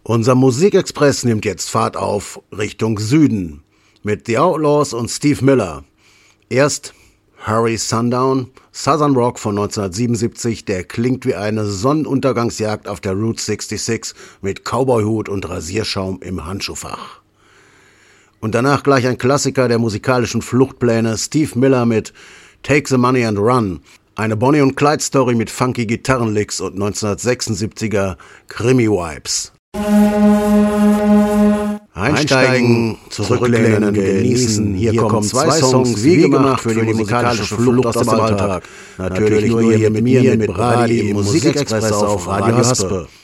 Unser Musikexpress nimmt jetzt Fahrt auf Richtung Süden mit The Outlaws und Steve Miller. Erst Hurry Sundown, Southern Rock von 1977, der klingt wie eine Sonnenuntergangsjagd auf der Route 66 mit Cowboyhut und Rasierschaum im Handschuhfach. Und danach gleich ein Klassiker der musikalischen Fluchtpläne, Steve Miller mit Take the Money and Run, eine Bonnie und Clyde Story mit funky Gitarrenlicks und 1976er Krimi-Vibes. Einsteigen, zurücklehnen, genießen. Hier kommen zwei Songs wie gemacht für die musikalische Flucht aus dem Alltag. Natürlich nur hier mit mir, mit Brady im Musikexpress auf Radio Haspe.